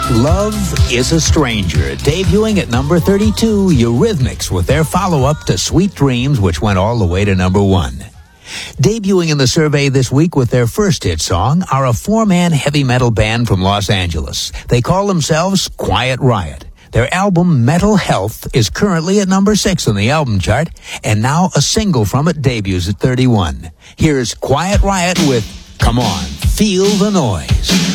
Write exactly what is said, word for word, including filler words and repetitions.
Love is a Stranger, debuting at number thirty-two, Eurythmics with their follow-up to Sweet Dreams, which went all the way to number one. Debuting in the survey this week with their first hit song are a four-man heavy metal band from Los Angeles. They call themselves Quiet Riot. Their album, Mental Health, is currently at number six on the album chart, and now a single from it debuts at thirty-one. Here's Quiet Riot with Come On, Feel the Noise.